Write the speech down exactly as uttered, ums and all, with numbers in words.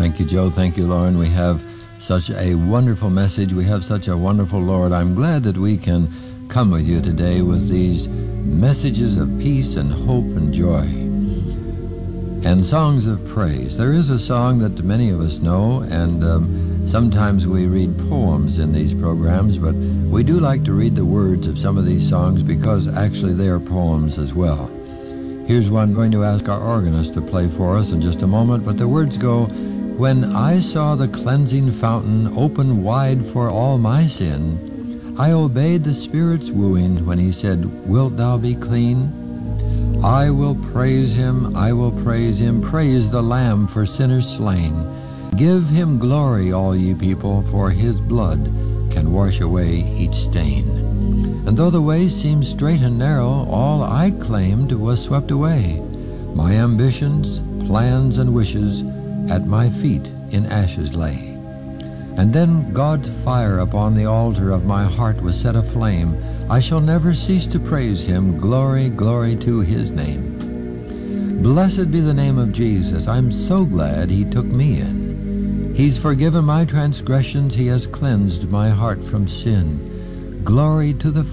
Thank you, Joe. Thank you, Lauren. We have such a wonderful message. We have such a wonderful Lord. I'm glad that we can come with you today with these messages of peace and hope and joy and songs of praise. There is a song that many of us know, and um, sometimes we read poems in these programs, but we do like to read the words of some of these songs because actually they are poems as well. Here's one I'm going to ask our organist to play for us in just a moment, but the words go, "When I saw the cleansing fountain open wide for all my sin, I obeyed the Spirit's wooing when he said, 'Wilt thou be clean?' I will praise him, I will praise him, praise the Lamb for sinners slain. Give him glory, all ye people, for his blood can wash away each stain. And though the way seemed straight and narrow, all I claimed was swept away. My ambitions, plans, and wishes at my feet in ashes lay. And then God's fire upon the altar of my heart was set aflame. I shall never cease to praise him. Glory, glory to his name. Blessed be the name of Jesus. I'm so glad he took me in. He's forgiven my transgressions. He has cleansed my heart from sin. Glory to the